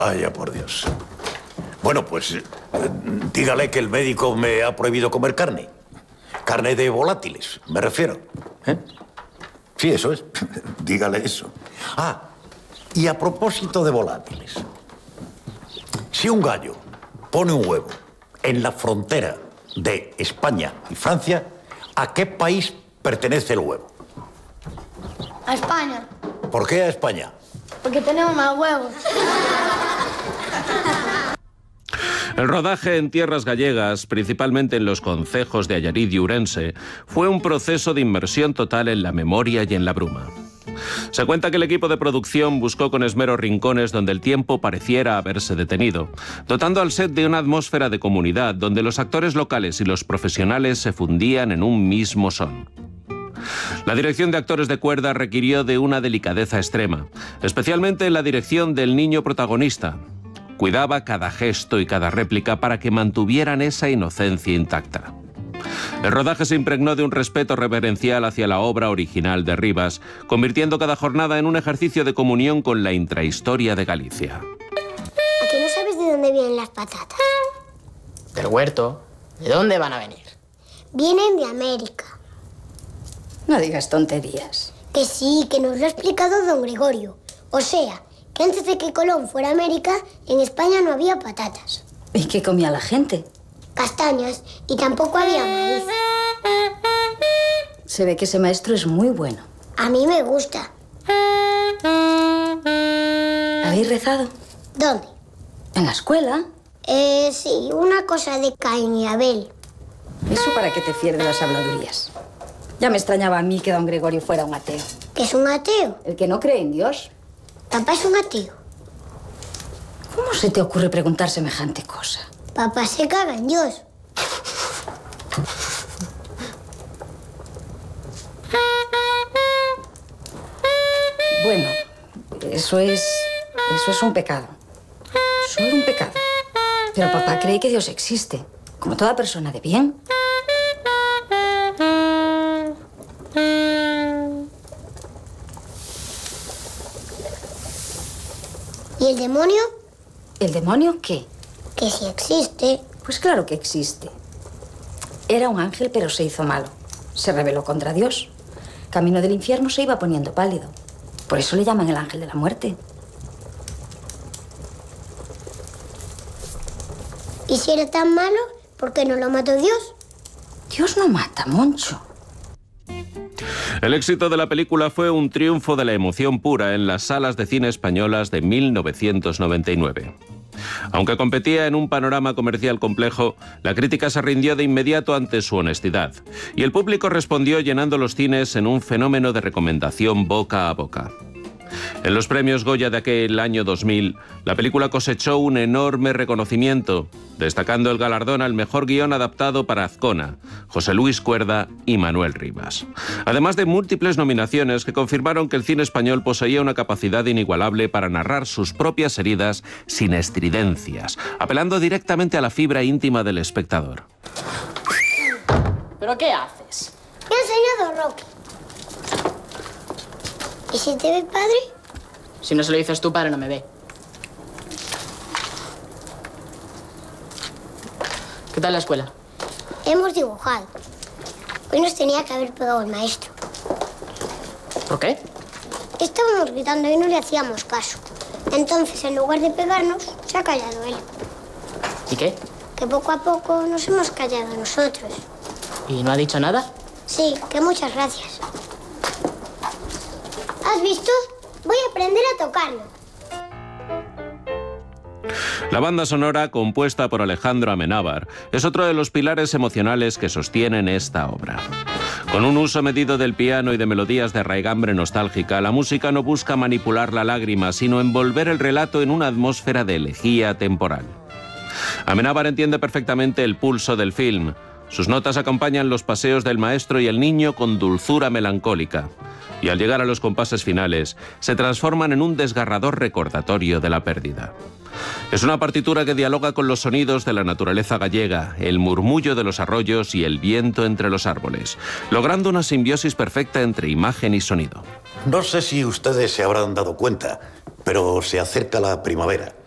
Vaya por Dios. Bueno, pues dígale que el médico me ha prohibido comer carne. Carne de volátiles, me refiero. ¿Eh? Sí, eso es. Dígale eso. Ah, y a propósito de volátiles. Si un gallo pone un huevo en la frontera de España y Francia, ¿a qué país pertenece el huevo? A España. ¿Por qué a España? Porque tenemos más huevos. El rodaje en tierras gallegas, principalmente en los concejos de Allariz y Ourense, fue un proceso de inmersión total en la memoria y en la bruma. Se cuenta que el equipo de producción buscó con esmero rincones donde el tiempo pareciera haberse detenido, dotando al set de una atmósfera de comunidad donde los actores locales y los profesionales se fundían en un mismo son. La dirección de actores de cuerda requirió de una delicadeza extrema, especialmente en la dirección del niño protagonista. Cuidaba cada gesto y cada réplica para que mantuvieran esa inocencia intacta. El rodaje se impregnó de un respeto reverencial hacia la obra original de Rivas, convirtiendo cada jornada en un ejercicio de comunión con la intrahistoria de Galicia. ¿A que no sabes de dónde vienen las patatas? Del huerto. ¿De dónde van a venir? Vienen de América. No digas tonterías. Que sí, que nos lo ha explicado don Gregorio. O sea, que antes de que Colón fuera a América, en España no había patatas. ¿Y qué comía la gente? Castañas, y tampoco había maíz. Se ve que ese maestro es muy bueno. A mí me gusta. ¿Habéis rezado? ¿Dónde? ¿En la escuela? Sí, una cosa de Caín y Abel. Eso para que te fíes de las habladurías. Ya me extrañaba a mí que don Gregorio fuera un ateo. ¿Que es un ateo? El que no cree en Dios. Papá es un ateo. ¿Cómo se te ocurre preguntar semejante cosa? Papá se caga en Dios. Bueno, eso es un pecado. Solo un pecado. Pero papá cree que Dios existe, como toda persona de bien. ¿Y el demonio? ¿El demonio qué? Que si existe. Pues claro que existe. Era un ángel, pero se hizo malo. Se rebeló contra Dios. Camino del infierno se iba poniendo pálido. Por eso le llaman el ángel de la muerte. ¿Y si era tan malo, por qué no lo mató Dios? Dios no mata, Moncho. El éxito de la película fue un triunfo de la emoción pura en las salas de cine españolas de 1999. Aunque competía en un panorama comercial complejo, la crítica se rindió de inmediato ante su honestidad, y el público respondió llenando los cines en un fenómeno de recomendación boca a boca. En los premios Goya de aquel año 2000, la película cosechó un enorme reconocimiento, destacando el galardón al mejor guión adaptado para Azcona, José Luis Cuerda y Manuel Rivas. Además de múltiples nominaciones que confirmaron que el cine español poseía una capacidad inigualable para narrar sus propias heridas sin estridencias, apelando directamente a la fibra íntima del espectador. ¿Pero qué haces? Me ha enseñado Rocky. ¿Y si te ve padre? Si no se lo dices tu padre, no me ve. ¿Qué tal la escuela? Hemos dibujado. Hoy nos tenía que haber pegado el maestro. ¿Por qué? Estábamos gritando y no le hacíamos caso. Entonces, en lugar de pegarnos, se ha callado él. ¿Y qué? Que poco a poco nos hemos callado nosotros. ¿Y no ha dicho nada? Sí, que muchas gracias. ¿Has visto? Voy a aprender a tocarlo. La banda sonora, compuesta por Alejandro Amenábar, es otro de los pilares emocionales que sostienen esta obra. Con un uso medido del piano y de melodías de raigambre nostálgica, la música no busca manipular la lágrima, sino envolver el relato en una atmósfera de elegía temporal. Amenábar entiende perfectamente el pulso del film. Sus notas acompañan los paseos del maestro y el niño con dulzura melancólica. Y al llegar a los compases finales, se transforman en un desgarrador recordatorio de la pérdida. Es una partitura que dialoga con los sonidos de la naturaleza gallega, el murmullo de los arroyos y el viento entre los árboles, logrando una simbiosis perfecta entre imagen y sonido. No sé si ustedes se habrán dado cuenta, pero se acerca la primavera.